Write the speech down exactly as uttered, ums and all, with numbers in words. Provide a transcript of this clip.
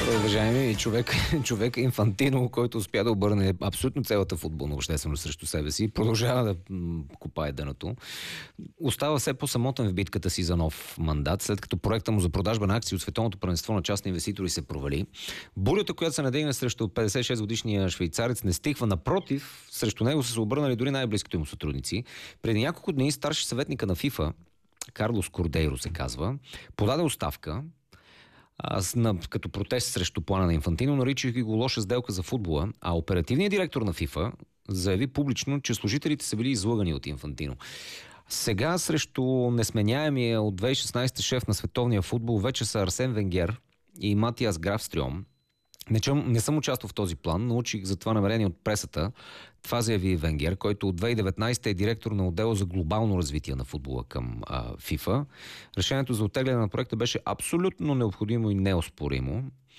Уважаеми човек, човек Инфантино, който успя да обърне абсолютно цялата футболна общественост срещу себе си, продължава да м, копае дъното. Остава все по-самотен в битката си за нов мандат, след като проекта му за продажба на акции от Световното първенство на частни инвеститори се провали. Бурята, която се надигна срещу петдесет и шест годишния швейцарец, не стихва. Напротив, срещу него са се обърнали дори най-близките му сътрудници. Преди няколко дни старши съветника на ФИФА, Карлос Кордейро се казва, подаде оставка Аз, на, като протест срещу плана на Инфантино, наричайки го лоша сделка за футбола, а оперативният директор на ФИФА заяви публично, че служителите са били излъгани от Инфантино. Сега срещу несменяемия от две хиляди и шестнадесета шеф на световния футбол вече са Арсен Венгер и Матиас Графстрьом. Не, че, не съм участвал в този план, научих за това намерение от пресата. Това заяви Венгер, който от две хиляди и деветнадесета е директор на отдела за глобално развитие на футбола към а, ФИФА. Решението за оттегляне на проекта беше абсолютно необходимо и неоспоримо.